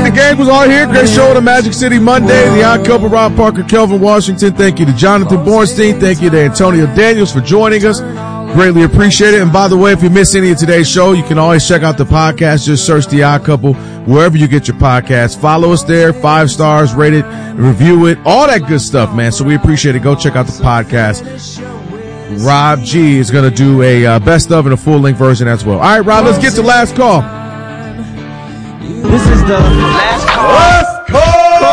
the gang was all here. Great show on the Magic City Monday. The Odd Couple, Rob Parker, Kelvin Washington. Thank you to Jonathan Bornstein. Thank you to Antonio Daniels for joining us. Greatly appreciate it. And by the way, if you miss any of today's show, you can always check out the podcast. Just search The Odd Couple wherever you get your podcast. Follow us there. 5 stars, rate it, review it, all that good stuff, man. So we appreciate it. Go check out the podcast. Rob G is going to do a best of and a full-length version as well. All right, Rob, let's get to last call. This is the last call. Last call!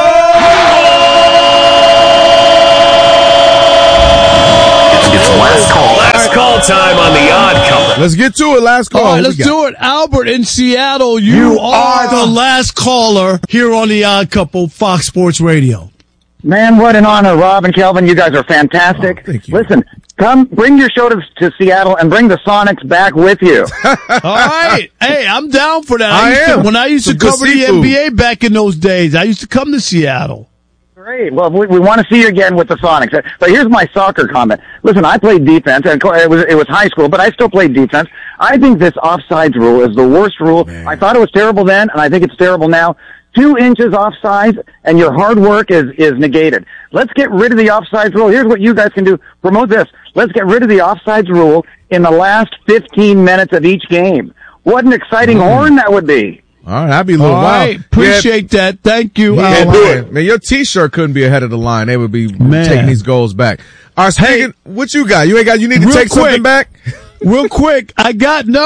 It's last call. Last call time on The Odd Couple. Let's get to it. Last call. All right, let's do it. Albert in Seattle, you are the last caller here on The Odd Couple, Fox Sports Radio. Man, what an honor, Rob and Kelvin. You guys are fantastic. Oh, thank you. Listen, bring your show to Seattle and bring the Sonics back with you. All right. Hey, I'm down for that. When I used to Some good cover the seafood. NBA back in those days, I used to come to Seattle. Great. Well, we want to see you again with the Sonics. But here's my soccer comment. Listen, I played defense, and it was high school, but I still played defense. I think this offsides rule is the worst rule. Man. I thought it was terrible then, and I think it's terrible now. 2 inches offsides, and your hard work is negated. Let's get rid of the offsides rule. Here's what you guys can do. Promote this. Let's get rid of the offsides rule in the last 15 minutes of each game. What an exciting horn that would be. All right, that'd be a little wild. Right, appreciate that. Thank you. Yeah, do it. Man, your T-shirt couldn't be ahead of the line. They would be taking these goals back. All right, speaking, what you got? You need to take something back? Real quick, my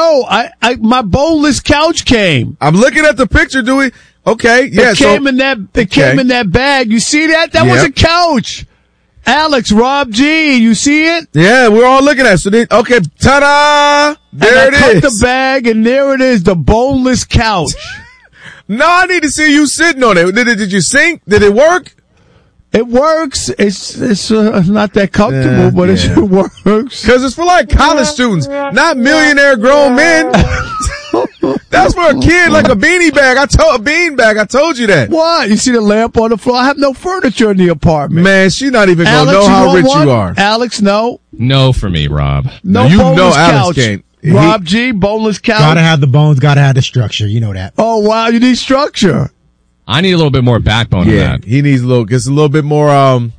boneless couch came. I'm looking at the picture, Dewey. Okay, yeah. It came in that bag. You see that? That was a couch. Alex, Rob G, you see it? Yeah, we're all looking at it. So okay, ta-da! There it is. I cut the bag, and there it is, the boneless couch. No, I need to see you sitting on it. Did you sink? Did it work? It works. It's not that comfortable, but it works. Because it's for like college students, not millionaire grown men. That's for a kid, like a beanie bag. A bean bag. I told you that. What? You see the lamp on the floor? I have no furniture in the apartment. Man, she's not even going to know how rich you are. Alex, no. No for me, Rob. No, you boneless know couch. Alex can't. Rob G, boneless couch. Gotta have the bones, gotta have the structure. You know that. Oh, wow, you need structure. I need a little bit more backbone than that. He needs a little bit more,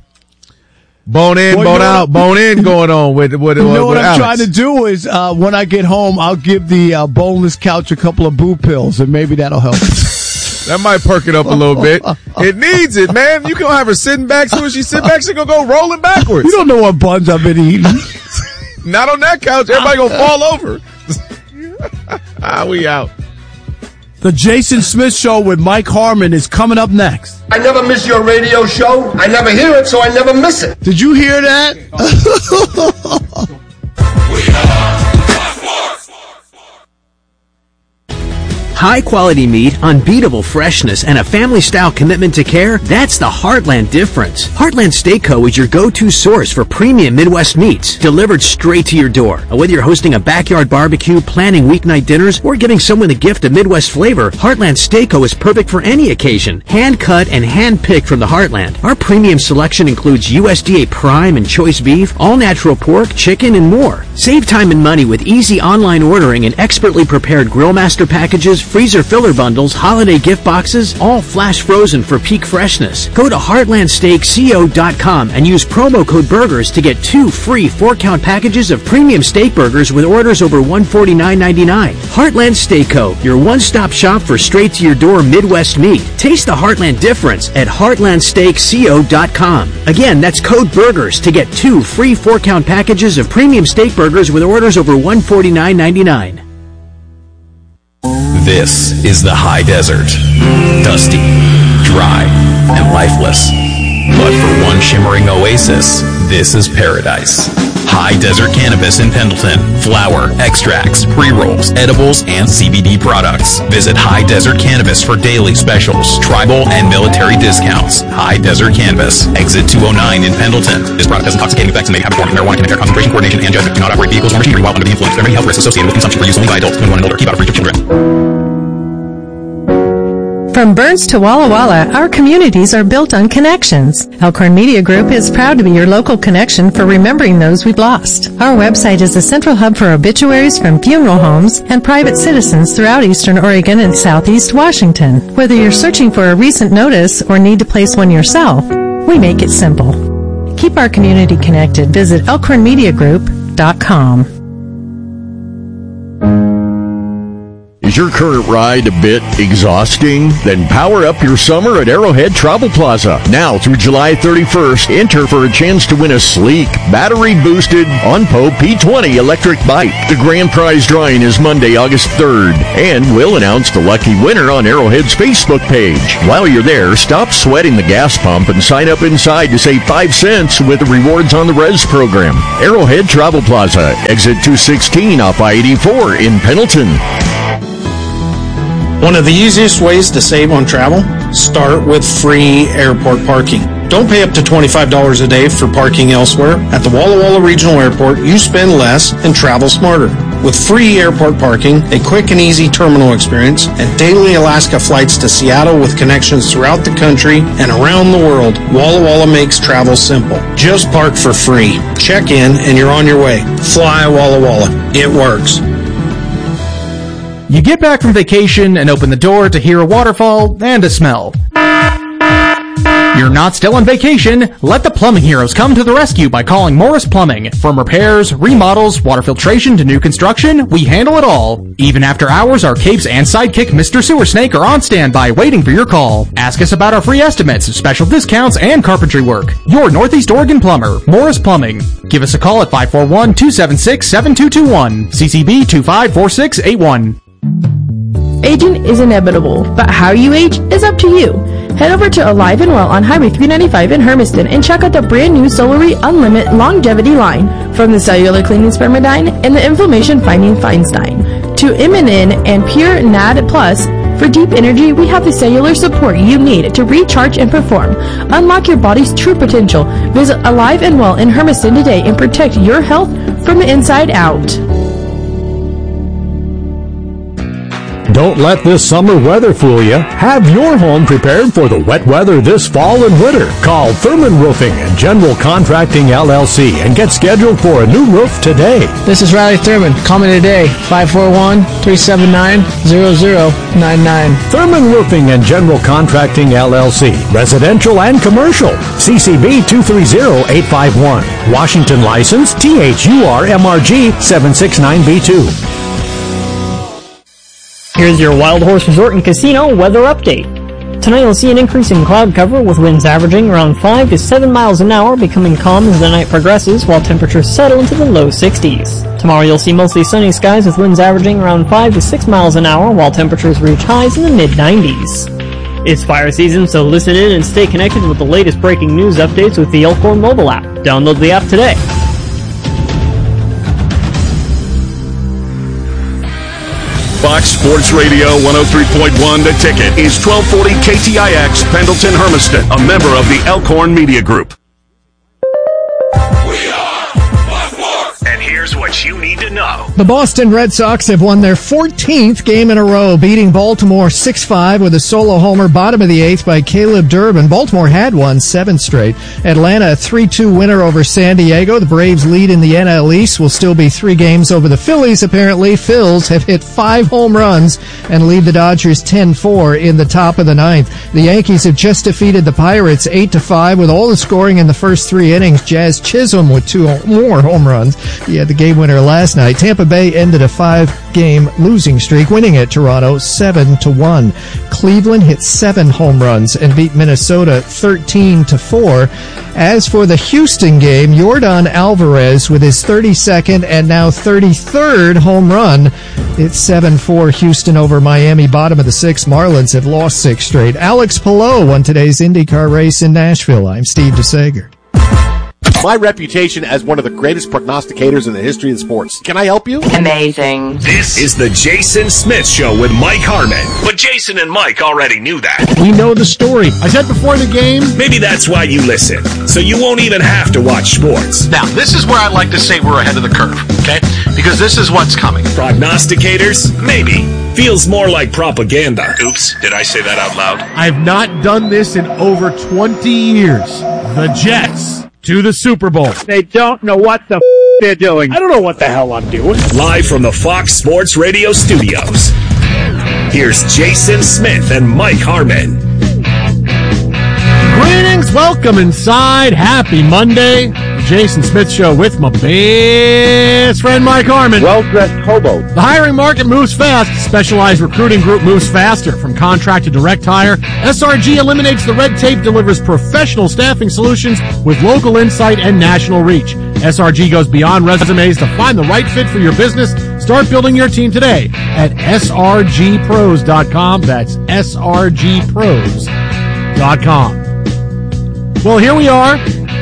bone in, bone out, bone in going on with what I'm Alex. trying to do is, when I get home, I'll give the boneless couch a couple of boo pills, and maybe that'll help. That might perk it up a little bit. It needs it, man. You can have her sitting back. As soon as she sit back, she's going to go rolling backwards. You don't know what buns I've been eating. Not on that couch. Everybody going to fall over. We out. The Jason Smith Show with Mike Harmon is coming up next. I never miss your radio show. I never hear it, so I never miss it. Did you hear that? High-quality meat, unbeatable freshness, and a family-style commitment to care, that's the Heartland difference. Heartland Steak Co. is your go-to source for premium Midwest meats, delivered straight to your door. Whether you're hosting a backyard barbecue, planning weeknight dinners, or giving someone a gift of Midwest flavor, Heartland Steak Co. is perfect for any occasion. Hand-cut and hand-picked from the Heartland. Our premium selection includes USDA prime and choice beef, all-natural pork, chicken, and more. Save time and money with easy online ordering and expertly prepared Grill Master packages, freezer filler bundles, holiday gift boxes, all flash frozen for peak freshness. Go to heartlandsteakco.com and use promo code BURGERS to get 2 free 4-count packages of premium steak burgers with orders over $149.99. Heartland Steak Co., your one-stop shop for straight-to-your-door Midwest meat. Taste the Heartland difference at heartlandsteakco.com. Again, that's code BURGERS to get 2 free 4-count packages of premium steak burgers with orders over $149.99. This is the high desert. Dusty, dry, and lifeless. But for one shimmering oasis, this is paradise. High Desert Cannabis in Pendleton. Flower, extracts, pre-rolls, edibles, and CBD products. Visit High Desert Cannabis for daily specials, tribal, and military discounts. High Desert Cannabis. Exit 209 in Pendleton. This product has intoxicating effects and may have a form of marijuana can impair concentration, coordination, and judgment. Do not operate vehicles or machinery while under the influence. There are many health risks associated with consumption for use only by adults 21 and older. Keep out of reach of children. From Burns to Walla Walla, our communities are built on connections. Elkhorn Media Group is proud to be your local connection for remembering those we've lost. Our website is a central hub for obituaries from funeral homes and private citizens throughout Eastern Oregon and Southeast Washington. Whether you're searching for a recent notice or need to place one yourself, we make it simple. Keep our community connected. Visit elkhornmediagroup.com. Is your current ride a bit exhausting? Then power up your summer at Arrowhead Travel Plaza. Now through July 31st, enter for a chance to win a sleek, battery-boosted OnPo P20 electric bike. The grand prize drawing is Monday, August 3rd, and we'll announce the lucky winner on Arrowhead's Facebook page. While you're there, stop sweating the gas pump and sign up inside to save 5 cents with the Rewards on the Res program. Arrowhead Travel Plaza, exit 216 off I-84 in Pendleton. One of the easiest ways to save on travel, start with free airport parking. Don't pay up to $25 a day for parking elsewhere. At the Walla Walla Regional Airport, you spend less and travel smarter. With free airport parking, a quick and easy terminal experience, and daily Alaska flights to Seattle with connections throughout the country and around the world, Walla Walla makes travel simple. Just park for free. Check in and you're on your way. Fly Walla Walla. It works. You get back from vacation and open the door to hear a waterfall and a smell. You're not still on vacation. Let the plumbing heroes come to the rescue by calling Morris Plumbing. From repairs, remodels, water filtration to new construction, we handle it all. Even after hours, our capes and sidekick Mr. Sewer Snake are on standby waiting for your call. Ask us about our free estimates, special discounts, and carpentry work. Your Northeast Oregon plumber, Morris Plumbing. Give us a call at 541-276-7221. CCB 254681. Aging is inevitable, but how you age is up to you. Head over to Alive and Well on Highway 395 in Hermiston and check out the brand new Solary Unlimited Longevity line. From the cellular cleaning Spermidine and the inflammation fighting Feinstein to Immunin and Pure NAD Plus. For deep energy, we have the cellular support you need to recharge and perform. Unlock your body's true potential. Visit Alive and Well in Hermiston today and protect your health from the inside out. Don't let this summer weather fool you. Have your home prepared for the wet weather this fall and winter. Call Thurman Roofing and General Contracting LLC and get scheduled for a new roof today. This is Riley Thurman. Call me today, 541-379-0099. Thurman Roofing and General Contracting LLC. Residential and commercial. CCB 230851. Washington license THURMRG 769B2. Here's your Wild Horse Resort and Casino weather update. Tonight you'll see an increase in cloud cover with winds averaging around 5 to 7 miles an hour, becoming calm as the night progresses while temperatures settle into the low 60s. Tomorrow you'll see mostly sunny skies with winds averaging around 5 to 6 miles an hour while temperatures reach highs in the mid-90s. It's fire season, so listen in and stay connected with the latest breaking news updates with the Elkhorn mobile app. Download the app today. Fox Sports Radio 103.1 The Ticket is 1240 KTIX Pendleton Hermiston, a member of the Elkhorn Media Group. And here's what you need to know. The Boston Red Sox have won their 14th game in a row, beating Baltimore 6-5 with a solo homer bottom of the 8th by Caleb Durbin. Baltimore had won 7 straight. Atlanta, a 3-2 winner over San Diego. The Braves lead in the NL East will still be 3 games over the Phillies, apparently. Phils have hit 5 home runs and lead the Dodgers 10-4 in the top of the 9th. The Yankees have just defeated the Pirates 8-5 with all the scoring in the first 3 innings. Jazz Chisholm with 2 more home runs. He had the game winner last night. Tampa Bay ended a 5-game losing streak, winning at Toronto 7-1. Cleveland hit 7 home runs and beat Minnesota 13-4. As for the Houston game, Yordan Alvarez with his 32nd and now 33rd home run. It's 7-4 Houston over Miami, bottom of the 6th. Marlins have lost 6 straight. Alex Palou won today's IndyCar race in Nashville. I'm Steve DeSager. my reputation as one of the greatest prognosticators in the history of sports. Can I help you? Amazing. This is the Jason Smith Show with Mike Harmon. But Jason and Mike already knew that. We know the story. I said before the game. Maybe that's why you listen. So you won't even have to watch sports. Now, this is where I'd like to say we're ahead of the curve, okay? Because this is what's coming. Prognosticators? Maybe. Feels more like propaganda. Oops, did I say that out loud? I've not done this in over 20 years. The Jets to the Super Bowl. They don't know what the they're doing. I don't know what the hell I'm doing. Live from the Fox Sports Radio studios. Here's Jason Smith and Mike Harmon. Greetings, welcome inside. Happy Monday. The Jason Smith Show with my best friend Mike Harmon. Well-dressed hobo. The hiring market moves fast. Specialized recruiting group moves faster. From contract to direct hire, SRG eliminates the red tape, delivers professional staffing solutions with local insight and national reach. SRG goes beyond resumes to find the right fit for your business. Start building your team today at srgpros.com. That's srgpros.com. Well, here we are.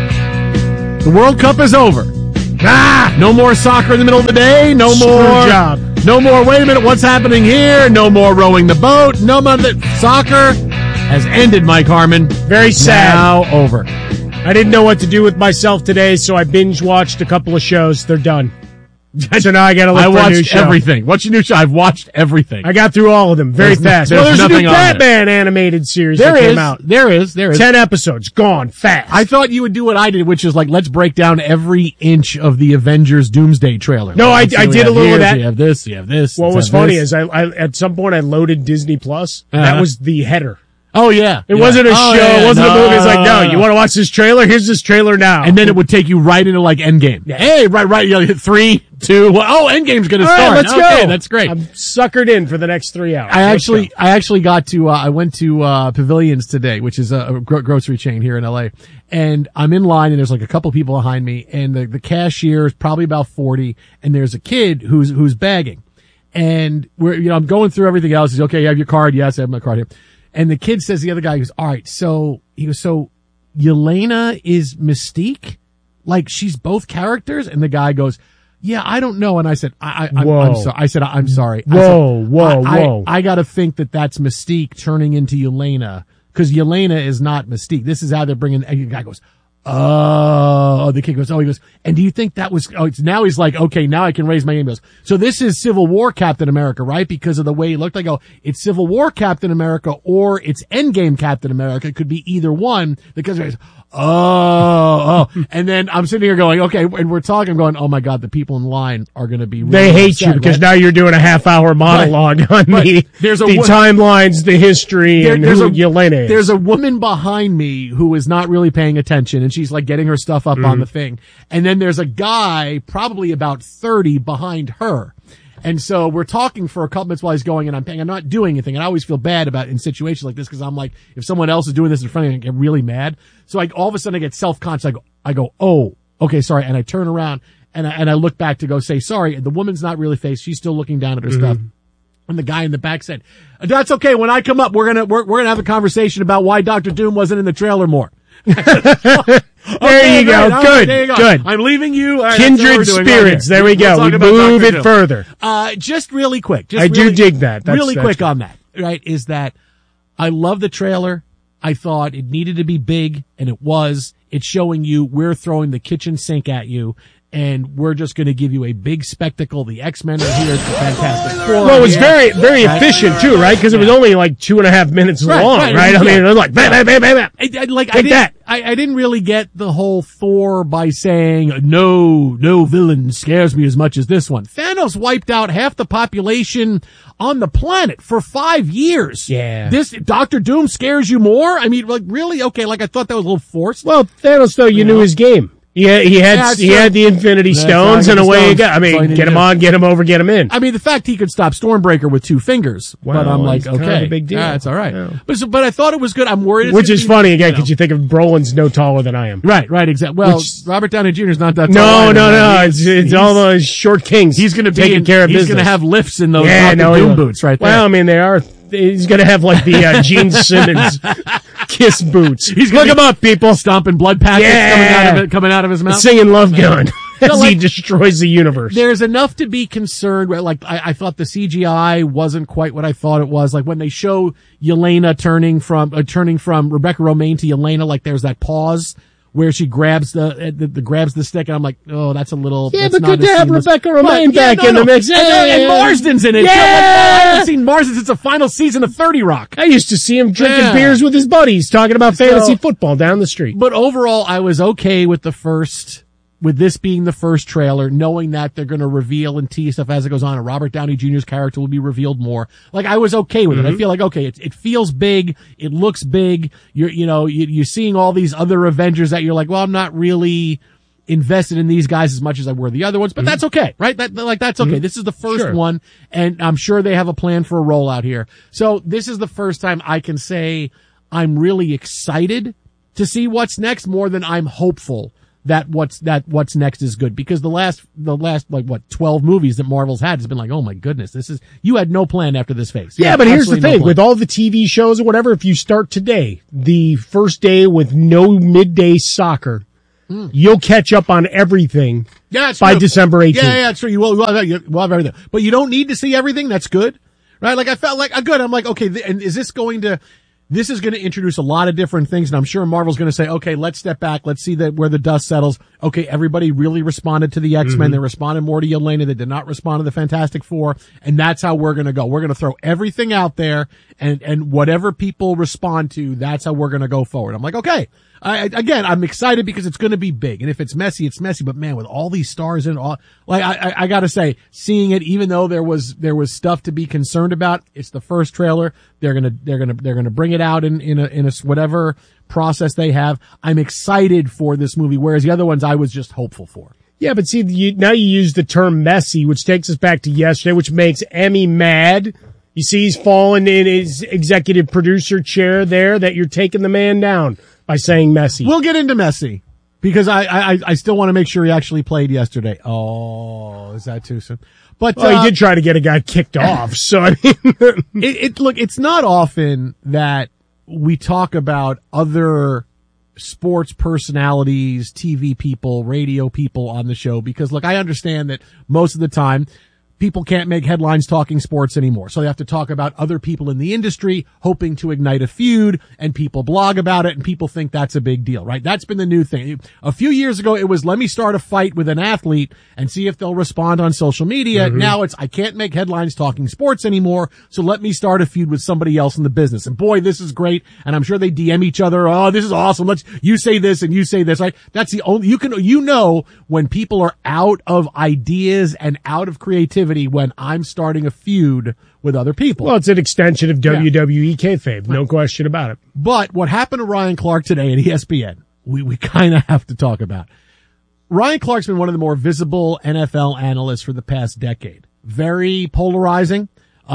The World Cup is over. No more soccer in the middle of the day. No more job. No more, wait a minute, what's happening here? No more rowing the boat. No more, soccer has ended, Mike Harmon. Very sad. Now over. I didn't know what to do with myself today, so I binge-watched a couple of shows. They're done. So now I gotta look for a new show. I watched everything. What's your new show? I've watched everything. I got through all of them very fast. There's a new Batman animated series that came out. There is. 10 episodes. Gone. Fast. I thought you would do what I did, which is like, let's break down every inch of the Avengers Doomsday trailer. No, I did a little of that. You have this, you have this. What was funny is I at some point I loaded Disney Plus. That was the header. Oh, yeah. It wasn't a show. It wasn't a movie. It's like, no, you want to watch this trailer? Here's this trailer now. And then it would take you right into like Endgame. Yeah. Hey, right. You know, 3, 2, 1. Oh, Endgame's going to start. Let's go. That's great. I'm suckered in for the next 3 hours. I actually got to, I went to, Pavilions today, which is a grocery chain here in LA. And I'm in line and there's like a couple people behind me and the cashier is probably about 40 and there's a kid who's bagging. And I'm going through everything else. He's okay. You have your card? Yes, I have my card here. And the kid says, the other guy goes, all right, so Yelena is Mystique? Like she's both characters? And the guy goes, yeah, I don't know. And I said, I'm sorry. I said, I'm sorry. Whoa. I gotta think that's Mystique turning into Yelena because Yelena is not Mystique. This is how they're bringing, and the guy goes, oh, the kid goes, he goes, and do you think that was, now he's like, okay, now I can raise my hand. He goes, so this is Civil War Captain America, right? Because of the way he looked. I go, it's Civil War Captain America or it's Endgame Captain America. It could be either one because there's, and then I'm sitting here going, okay, and we're talking, I'm going, oh my God, the people in line are going to be really They hate upset, you because right? now you're doing a half-hour monologue on the timelines, the history, and who Yelena is. There's a woman behind me who is not really paying attention, and she's like getting her stuff up on the thing. And then there's a guy, probably about 30, behind her. And so we're talking for a couple minutes while he's going, and I'm not doing anything. And I always feel bad about in situations like this because I'm like, if someone else is doing this in front of me, I get really mad. So all of a sudden I get self-conscious. I go, oh, okay, sorry. And I turn around and I look back to go say sorry. And the woman's not really faced. She's still looking down at her stuff. And the guy in the back said, that's okay. When I come up, we're gonna have a conversation about why Dr. Doom wasn't in the trailer more. There you go. Good. I'm leaving you. Right, Kindred spirits. There we go. We move it further. Just really quick. I do dig that. That's quick on that, right, is that I love the trailer. I thought it needed to be big, and it was. It's showing you we're throwing the kitchen sink at you, and we're just going to give you a big spectacle. The X-Men are here. It's the Fantastic Four. Well, it was very, very efficient too, right? Because it was only like 2.5 minutes long, right? I mean, it was like bam, bam, bam, bam, bam. I didn't really get the whole Thor by saying no villain scares me as much as this one. Thanos wiped out half the population on the planet for 5 years. Yeah. This Dr. Doom scares you more? I mean, like really? Okay, like I thought that was a little forced. Well, Thanos though, you knew his game. Yeah, he had the Infinity Stones and away he got. I mean, get him on, get him over, get him in. I mean, the fact he could stop Stormbreaker with 2 fingers, but I'm like, okay, kind of a big deal. That's all right. Yeah. But I thought it was good. I'm worried. Which is funny again because you think of Brolin's no taller than I am. Right, exactly. Well, Robert Downey Jr. is not that tall. No. It's all those short kings. He's going to be taking care of business. He's going to have lifts in those Doom boots right there. Well, I mean, they are. He's going to have like the Gene Simmons Kiss Boots. Look him up, people. Stomping blood packets coming out of his mouth. Singing Love Gun. As he destroys the universe. There's enough to be concerned with. Like, I thought the CGI wasn't quite what I thought it was. Like, when they show Yelena turning from Rebecca Romaine to Yelena, like, there's that pause where she grabs the stick, and I'm like, oh, that's a little. Yeah, but good to have Rebecca Romaine back in the mix. And Marsden's in it. Yeah! I haven't seen Marsden since the final season of 30 Rock. I used to see him drinking beers with his buddies, talking about fantasy football down the street. But overall, I was okay with with this being the first trailer, knowing that they're going to reveal and tease stuff as it goes on, and Robert Downey Jr.'s character will be revealed more. Like, I was okay with it. I feel like, okay, it feels big. It looks big. You're seeing all these other Avengers that you're like, well, I'm not really invested in these guys as much as I were the other ones, but that's okay, right? That's okay. This is the first one, and I'm sure they have a plan for a rollout here. So this is the first time I can say I'm really excited to see what's next, more than I'm hopeful that what's next is good, because the last 12 movies that Marvel's had has been like, oh my goodness, you had no plan after this phase. Yeah, but here's the thing, with all the TV shows or whatever, if you start today, the first day with no midday soccer, you'll catch up on everything by December 18th. Yeah, it's true. We'll have everything, but you don't need to see everything. That's good, right? Like, I felt like good. I'm like, okay, and is this going to? This is going to introduce a lot of different things, and I'm sure Marvel's going to say, okay, let's step back. Let's see where the dust settles. Okay, everybody really responded to the X-Men. They responded more to Yelena. They did not respond to the Fantastic Four, and that's how we're going to go. We're going to throw everything out there, and whatever people respond to, that's how we're going to go forward. I'm like, okay. Again, I'm excited because it's going to be big, and if it's messy, it's messy. But man, with all these stars in, I got to say, seeing it, even though there was stuff to be concerned about, it's the first trailer. They're gonna bring it out in a whatever process they have. I'm excited for this movie, whereas the other ones I was just hopeful for. Yeah, but see, now you use the term messy, which takes us back to yesterday, which makes Emmy mad. You see, he's fallen in his executive producer chair there. That you're taking the man down by saying messy. We'll get into messy, because I still want to make sure he actually played yesterday. Oh, is that too soon? But he did try to get a guy kicked off. So I mean, look, it's not often that we talk about other sports personalities, TV people, radio people on the show, because look, I understand that most of the time people can't make headlines talking sports anymore. So they have to talk about other people in the industry, hoping to ignite a feud, and people blog about it, and people think that's a big deal, right? That's been the new thing. A few years ago, it was, let me start a fight with an athlete and see if they'll respond on social media. Now it's, I can't make headlines talking sports anymore, so let me start a feud with somebody else in the business. And boy, this is great. And I'm sure they DM each other, oh, this is awesome. You say this and you say this, right? That's the only, when people are out of ideas and out of creativity, when I'm starting a feud with other people. Well, it's an extension of WWE kayfabe, no question about it. But what happened to Ryan Clark today at ESPN, we kind of have to talk about. Ryan Clark's been one of the more visible NFL analysts for the past decade. Very polarizing.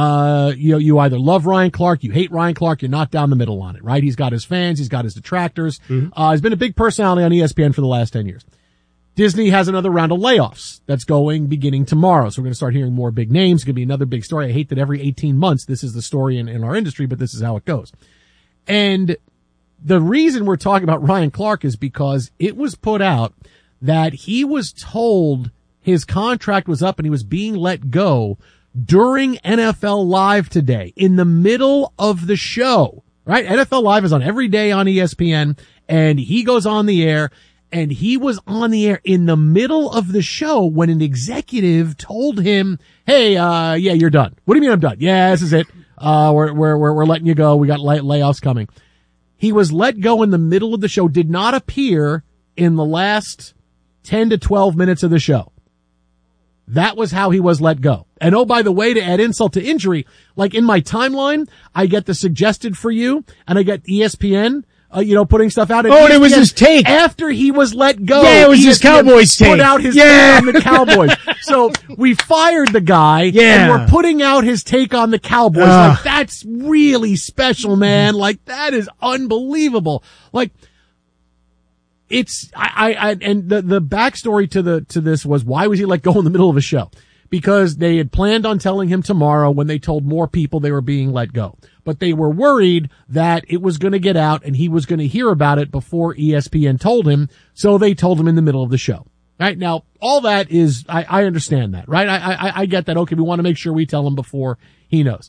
You either love Ryan Clark, you hate Ryan Clark, you're not down the middle on it, right? He's got his fans, he's got his detractors. He's been a big personality on ESPN for the last 10 years. Disney has another round of layoffs that's beginning tomorrow. So we're going to start hearing more big names. It's going to be another big story. I hate that every 18 months, this is the story in our industry, but this is how it goes. And the reason we're talking about Ryan Clark is because it was put out that he was told his contract was up and he was being let go during NFL Live today, in the middle of the show, right? NFL Live is on every day on ESPN, and he goes on the air. And he was on the air in the middle of the show when an executive told him, hey, yeah, you're done. What do you mean I'm done? Yeah, this is it. We're letting you go. We got layoffs coming. He was let go in the middle of the show, did not appear in the last 10 to 12 minutes of the show. That was how he was let go. And oh, by the way, to add insult to injury, like in my timeline, I get the suggested for you, and I get ESPN, putting stuff out. And it was his take. After he was let go. Yeah, it was his Cowboys take. Put out his take on the Cowboys. So we fired the guy. Yeah. And we're putting out his take on the Cowboys. Like, that's really special, man. Like, that is unbelievable. Like, it's, and the backstory to this was, why was he let go in the middle of a show? Because they had planned on telling him tomorrow when they told more people they were being let go. but they were worried that it was going to get out and he was going to hear about it before ESPN told him. So they told him in the middle of the show. Right now, all that is, I understand that, right? I get that. Okay, we want to make sure we tell him before he knows.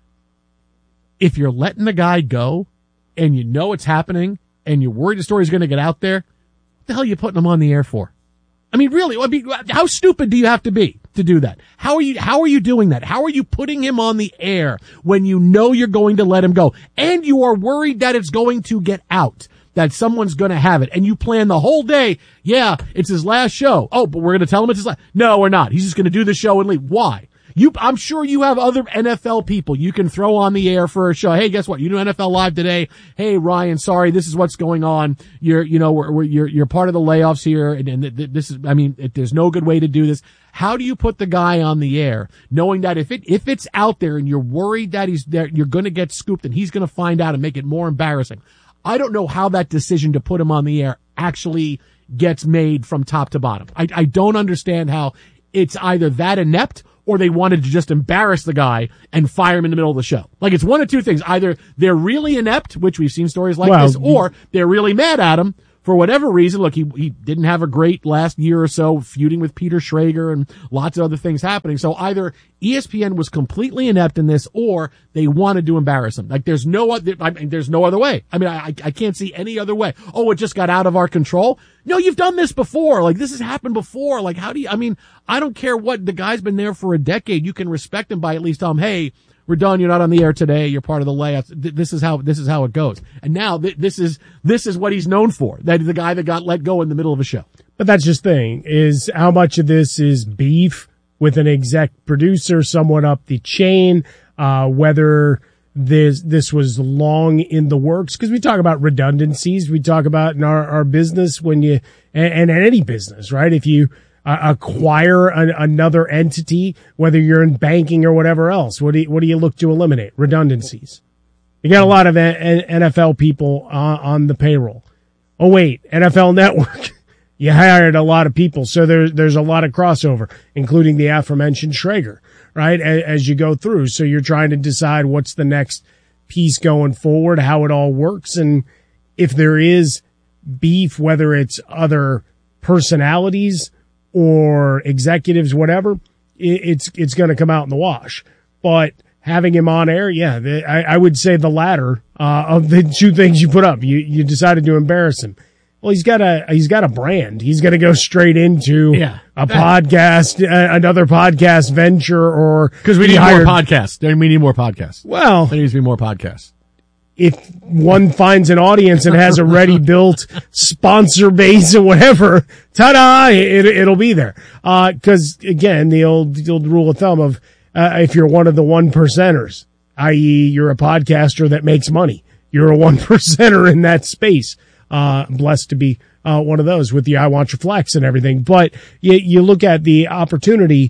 If you're letting the guy go and you know it's happening and you're worried the story's going to get out there, what the hell are you putting him on the air for? I mean, really, how stupid do you have to be to do that? How are you doing that? How are you putting him on the air when you know you're going to let him go and you are worried that it's going to get out, that someone's going to have it, and you plan the whole day? Yeah, it's his last show. Oh, but we're going to tell him it's his last. No, we're not. He's just going to do the show and leave. Why? I'm sure you have other NFL people you can throw on the air for a show. Hey, guess what? You do NFL Live today. Hey, Ryan, sorry, this is what's going on. You're part of the layoffs here, and this is, I mean, there's no good way to do this. How do you put the guy on the air knowing that if it's out there and you're worried that he's there, you're going to get scooped and he's going to find out and make it more embarrassing? I don't know how that decision to put him on the air actually gets made from top to bottom. I don't understand how it's either that inept or they wanted to just embarrass the guy and fire him in the middle of the show. Like, it's one of two things. Either they're really inept, which we've seen stories like this, or they're really mad at him for whatever reason. Look, he didn't have a great last year or so, feuding with Peter Schrager and lots of other things happening. So either ESPN was completely inept in this, or they wanted to embarrass him. Like, there's no other way. I mean, I can't see any other way. Oh, it just got out of our control. No, you've done this before. Like, this has happened before. Like, I don't care what, the guy's been there for a decade. You can respect him by at least telling him, hey, we're done. You're not on the air today. You're part of the layoffs. This is how it goes. And now this is what he's known for. That the guy that got let go in the middle of a show. But that's just the thing, is how much of this is beef with an exec producer, someone up the chain, whether this was long in the works. Cause we talk about redundancies. We talk about in our business and any business, right? If you acquire another entity, whether you're in banking or whatever else, what do you look to eliminate? Redundancies. You got a lot of NFL people on the payroll. Oh wait, NFL Network. You hired a lot of people, so there's a lot of crossover, including the aforementioned Schrager, right? As you go through, so you're trying to decide what's the next piece going forward, how it all works, and if there is beef, whether it's other personalities or executives, whatever, it's going to come out in the wash. But having him on air, yeah, I would say the latter of the two things you put up. You decided to embarrass him. Well, he's got a brand. He's going to go straight into a podcast, another podcast venture, or because we need more podcasts. We need more podcasts. Well, there needs to be more podcasts. If one finds an audience and has a ready built sponsor base or whatever, ta-da, it'll be there. Cause again, the old rule of thumb of, if you're one of the 1%ers, i.e. you're a podcaster that makes money, you're a 1%er in that space. Blessed to be, one of those with the I Want Your Flex and everything. But you look at the opportunity,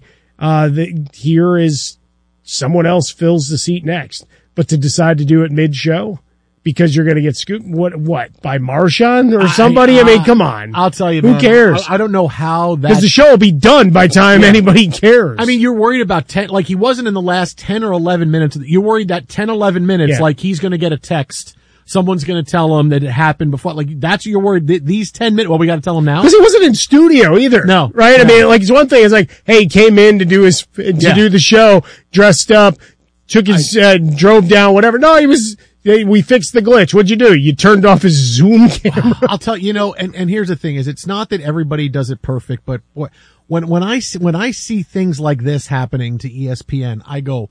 here is someone else fills the seat next. But to decide to do it mid-show because you're going to get scooped, what, by Marshawn or somebody? I mean, come on. I'll tell you, Who cares? I don't know how that... Because the show will be done by the time anybody cares. I mean, you're worried about 10, like he wasn't in the last 10 or 11 minutes. You're worried that 10, 11 minutes, like he's going to get a text. Someone's going to tell him that it happened before. Like, that's what you're worried. These 10 minutes, well, we got to tell him now? Because he wasn't in studio either. No. Right? No. I mean, like, it's one thing. It's like, hey, he came in to do the show, dressed up, took his, drove down, whatever. No, we fixed the glitch. What'd you do? You turned off his Zoom camera. I'll tell you, and here's the thing is, it's not that everybody does it perfect, but when I see things like this happening to ESPN, I go,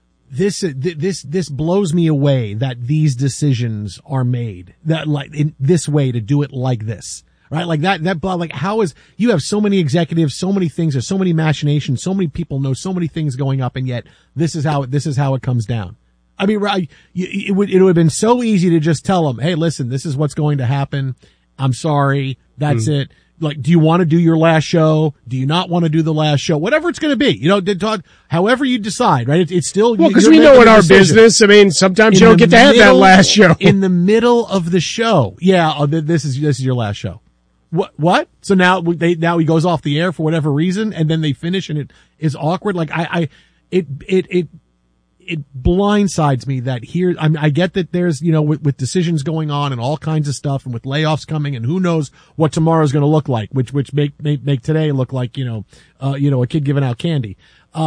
this blows me away that these decisions are made that like in this way to do it like this. Right? Like like how is, you have so many executives, so many things, there's so many machinations, so many people know so many things going up, and yet this is how it comes down. I mean, right, it would have been so easy to just tell them, hey, listen, this is what's going to happen. I'm sorry. That's it. Like, do you want to do your last show? Do you not want to do the last show? Whatever it's going to be, however you decide, right? It's still, well, because we know in our business, I mean, sometimes you don't get to have that last show. In the middle of the show. Yeah. This is your last show. What? So now he goes off the air for whatever reason, and then they finish and it is awkward. Like it blindsides me that here, I mean, I get that there's, with decisions going on and all kinds of stuff and with layoffs coming and who knows what tomorrow's going to look like, which make today look like, a kid giving out candy.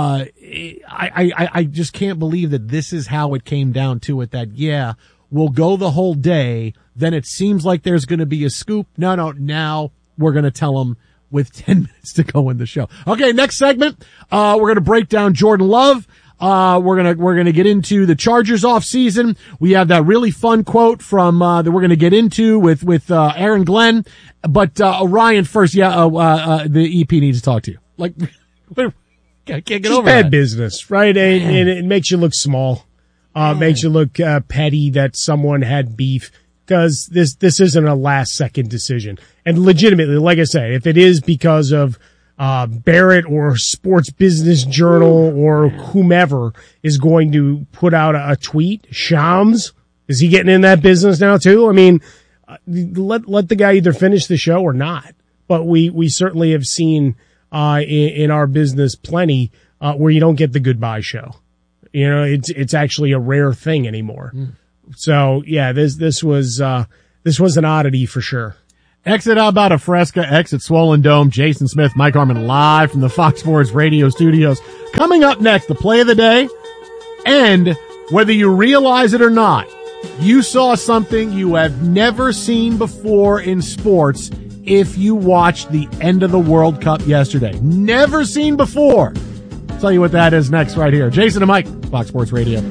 I just can't believe that this is how it came down to it, that, we'll go the whole day. Then it seems like there's going to be a scoop. No, now we're going to tell them with 10 minutes to go in the show. Okay, next segment. We're going to break down Jordan Love. We're gonna get into the Chargers off season. We have that really fun quote from, that we're gonna get into with Aaron Glenn. But, Ryan first, the EP needs to talk to you. Like, I can't get over bad that. Business, right? And it makes you look small. Makes you look, petty that someone had beef. Because this isn't a last second decision. And legitimately, like I say, if it is because of Barrett or Sports Business Journal or whomever is going to put out a tweet, Shams, is he getting in that business now too? I mean, let the guy either finish the show or not. But we certainly have seen in our business plenty where you don't get the goodbye show. It's actually a rare thing anymore. So yeah, this was an oddity for sure. Exit out about a Fresca, exit Swollen Dome. Jason Smith, Mike Harmon live from the Fox Sports Radio studios. Coming up next, the play of the day. And whether you realize it or not, you saw something you have never seen before in sports if you watched the end of the World Cup yesterday. Never seen before. I'll tell you what that is next right here. Jason and Mike, Fox Sports Radio.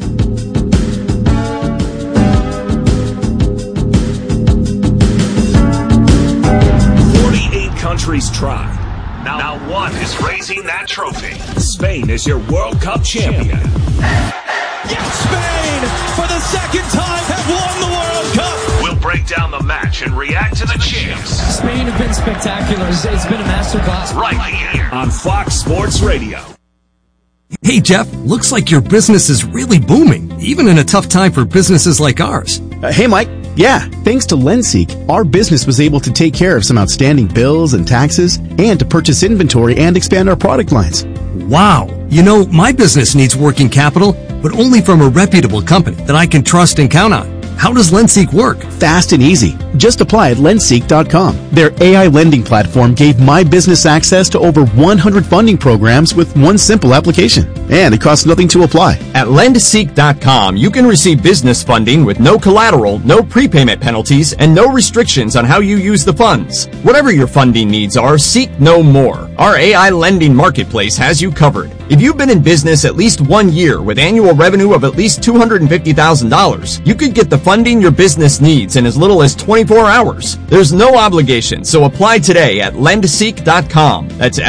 Countries try. Now one is raising that trophy. Spain is your World Cup champion. Yes, Spain, for the second time, have won the World Cup. We'll break down the match and react to the champs. Spain have been spectacular. It's been a masterclass. Right here on Fox Sports Radio. Hey, Jeff, looks like your business is really booming, even in a tough time for businesses like ours. Hey, Mike. Yeah, thanks to LendSeek, our business was able to take care of some outstanding bills and taxes and to purchase inventory and expand our product lines. Wow. My business needs working capital, but only from a reputable company that I can trust and count on. How does LendSeek work? Fast and easy. Just apply at lendseek.com. Their AI lending platform gave my business access to over 100 funding programs with one simple application. And it costs nothing to apply. At lendseek.com, you can receive business funding with no collateral, no prepayment penalties, and no restrictions on how you use the funds. Whatever your funding needs are, seek no more. Our AI lending marketplace has you covered. If you've been in business at least 1 year with annual revenue of at least $250,000, you could get the funding your business needs in as little as 24 hours. There's no obligation, so apply today at lendseek.com. That's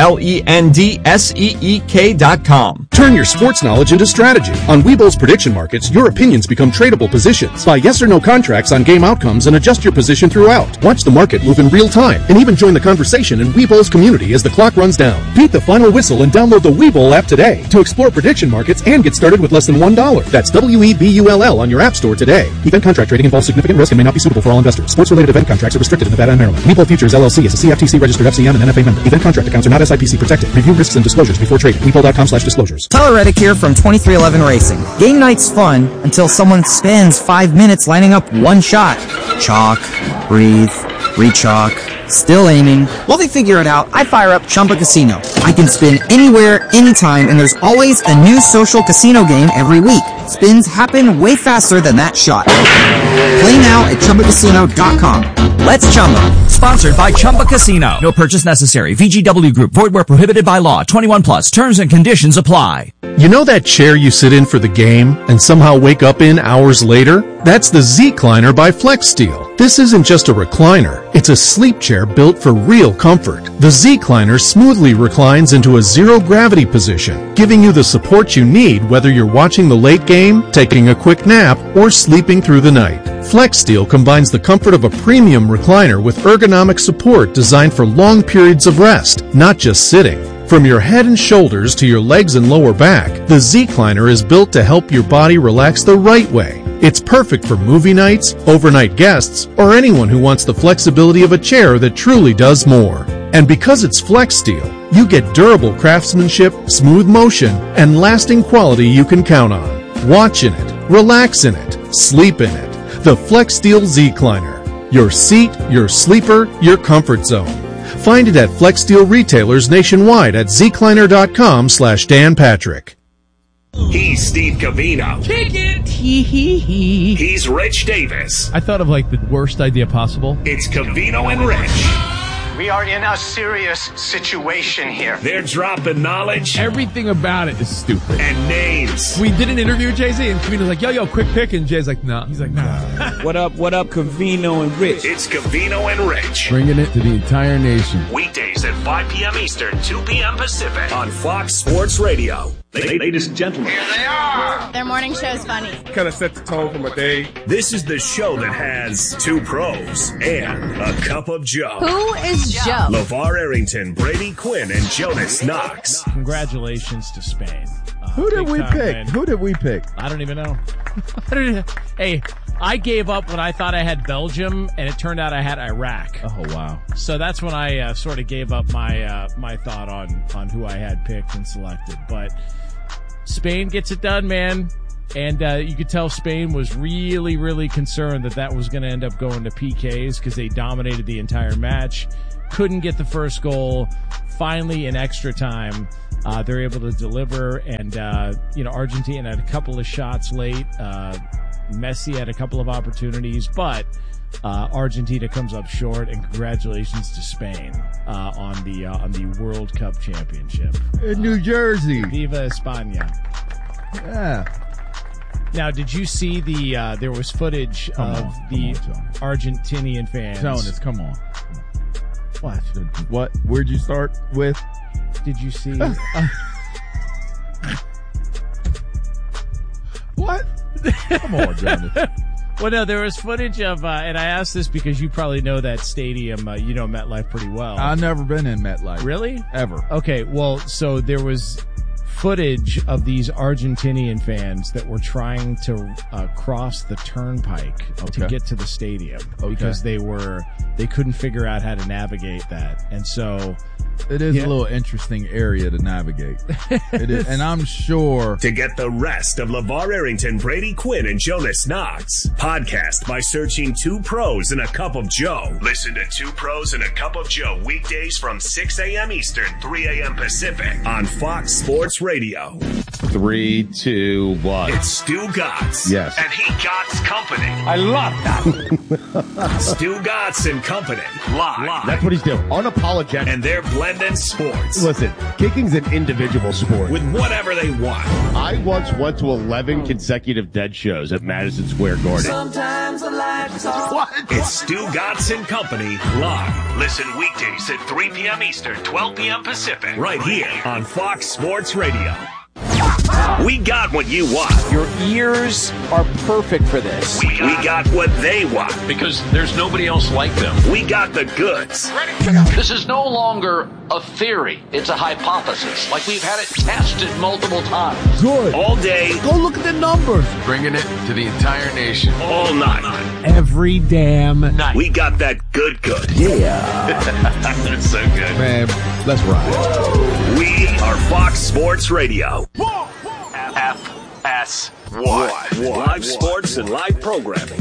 LENDSEEK.com. Turn your sports knowledge into strategy. On Webull's prediction markets, your opinions become tradable positions. Buy yes or no contracts on game outcomes and adjust your position throughout. Watch the market move in real time and even join the conversation in Webull's community as the clock runs down. Beat the final whistle and download the Webull app today to explore prediction markets and get started with less than $1. That's WEBULL on your app store today. Event contract trading involves significant risk and may not be suitable for all investors. Sports-related event contracts are restricted in Nevada and Maryland. Webull Futures LLC is a CFTC registered FCM and NFA member. Event contract accounts are not SIPC protected. Review risks and disclosures before trading. Webull.com/disclosures. Tyler Reddick here from 2311 Racing. Game night's fun until someone spends 5 minutes lining up one shot. Chalk, breathe, re-chalk, still aiming. While they figure it out, I fire up Chumba Casino. I can spin anywhere, anytime, and there's always a new social casino game every week. Spins happen way faster than that shot. Play now at ChumbaCasino.com. Let's Chumba. Sponsored by Chumba Casino. No purchase necessary. VGW Group. Void where prohibited by law. 21 plus. Terms and conditions apply. You know that chair you sit in for the game and somehow wake up in hours later? That's the Z-Cliner by FlexSteel. This isn't just a recliner. It's a sleep chair built for real comfort. The Z-Cliner smoothly reclines into a zero-gravity position, giving you the support you need whether you're watching the late game, taking a quick nap, or sleeping through the night. FlexSteel combines the comfort of a premium recliner with ergonomic support designed for long periods of rest, not just sitting. From your head and shoulders to your legs and lower back, the Z-Cliner is built to help your body relax the right way. It's perfect for movie nights, overnight guests, or anyone who wants the flexibility of a chair that truly does more. And because it's FlexSteel, you get durable craftsmanship, smooth motion, and lasting quality you can count on. watch in it, relax in it, sleep in it. The FlexSteel Zecliner. Your seat, your sleeper, your comfort zone. Find it at FlexSteel retailers nationwide at zecliner.com/Dan Patrick. He's Steve Covino. Kick it! He's Rich Davis. I thought of like the worst idea possible. It's Covino and Rich. We are in a serious situation here. They're dropping knowledge. Everything about it is stupid. And names. We did an interview with Jay-Z, and Covino's like, yo, quick pick. And Jay's like, nah. He's like, nah. What up, Covino and Rich? It's Covino and Rich. Bringing it to the entire nation. Weekdays at 5 p.m. Eastern, 2 p.m. Pacific on Fox Sports Radio. Ladies and gentlemen. Here they are. Their morning show's funny. Kind of set the tone for my day. This is the show that has 2 pros and a cup of Joe. Who is Joe? LeVar Arrington, Brady Quinn, and Jonas Knox. Congratulations to Spain. Who did we pick? Man. Who did we pick? I don't even know. Hey, I gave up when I thought I had Belgium, and it turned out I had Iraq. Oh, wow. So that's when I sort of gave up my thought on who I had picked and selected. But Spain gets it done, man. And you could tell Spain was really, really concerned that was going to end up going to PKs because they dominated the entire match. Couldn't get the first goal. Finally, in extra time, they're able to deliver. And, Argentina had a couple of shots late. Messi had a couple of opportunities, but Argentina comes up short. And congratulations to Spain on the World Cup championship in New Jersey. Viva España! Yeah. Now, did you see there was footage of the Argentinian fans? Jonas, come on. What? What? Where'd you start with? Did you see? What? Come on, Jonas. Well, no, there was footage of, and I asked this because you probably know that stadium, you know MetLife pretty well. I've never been in MetLife. Really? Ever. Okay, well, so there was footage of these Argentinian fans that were trying to cross the turnpike to get to the stadium because they couldn't figure out how to navigate that. And so it is a little interesting area to navigate. It is, and I'm sure. To get the rest of LeVar Arrington, Brady Quinn, and Jonas Knox, podcast by searching 2 Pros and a Cup of Joe. Listen to 2 Pros and a Cup of Joe weekdays from 6 a.m. Eastern, 3 a.m. Pacific on Fox Sports Radio. 3, 2, 1. It's Stu Gatz. Yes. And he Gatz Company. I love that. Stu Gatz and Company. Live. That's what he's doing. Unapologetic. And they're blending sports. Listen, kicking's an individual sport. With whatever they want. I once went to 11 consecutive Dead shows at Madison Square Garden. Sometimes the lights are... What? It's Stu Gatz and Company live. Listen weekdays at 3 p.m. Eastern, 12 p.m. Pacific. Right here on Fox Sports Radio. We got what you want. Your ears are perfect for this. We got what they want. Because there's nobody else like them. We got the goods. This is no longer a theory. It's a hypothesis. Like we've had it tested multiple times. Good. All day. Go look at the numbers. Bringing it to the entire nation. All night. Every damn night. We got that good. Yeah. That's so good. Man, let's ride. We are Fox Sports Radio. FS1. Live sports and live programming.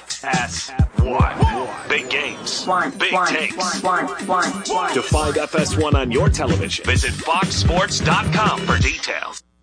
FS1. Big games. Big takes. To find FS1 on your television, visit foxsports.com for details.